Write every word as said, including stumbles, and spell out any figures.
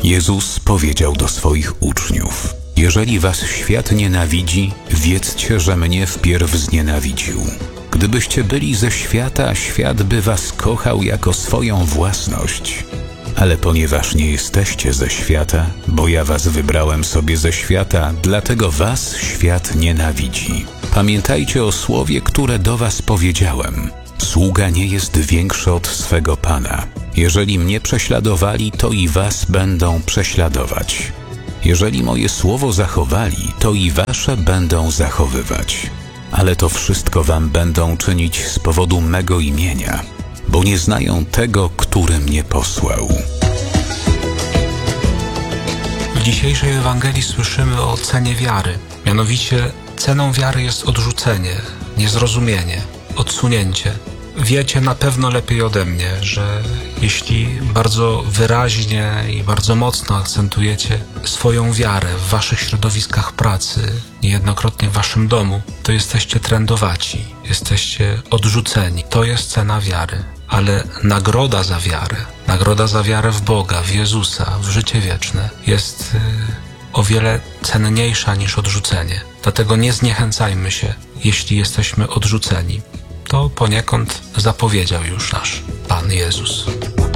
Jezus powiedział do swoich uczniów: jeżeli was świat nienawidzi, wiedzcie, że mnie wpierw znienawidził. Gdybyście byli ze świata, świat by was kochał jako swoją własność. Ale ponieważ nie jesteście ze świata, bo ja was wybrałem sobie ze świata, dlatego was świat nienawidzi. Pamiętajcie o słowie, które do was powiedziałem. Sługa nie jest większy od swego Pana. Jeżeli mnie prześladowali, to i was będą prześladować. Jeżeli moje słowo zachowali, to i wasze będą zachowywać. Ale to wszystko wam będą czynić z powodu mego imienia, bo nie znają tego, który mnie posłał. W dzisiejszej Ewangelii słyszymy o cenie wiary. Mianowicie ceną wiary jest odrzucenie, niezrozumienie, odsunięcie. Wiecie na pewno lepiej ode mnie, że jeśli bardzo wyraźnie i bardzo mocno akcentujecie swoją wiarę w waszych środowiskach pracy, niejednokrotnie w waszym domu, to jesteście trędowaci, jesteście odrzuceni. To jest cena wiary. Ale nagroda za wiarę, nagroda za wiarę w Boga, w Jezusa, w życie wieczne jest yy, o wiele cenniejsza niż odrzucenie. Dlatego nie zniechęcajmy się, jeśli jesteśmy odrzuceni. To poniekąd zapowiedział już nasz Pan Jezus.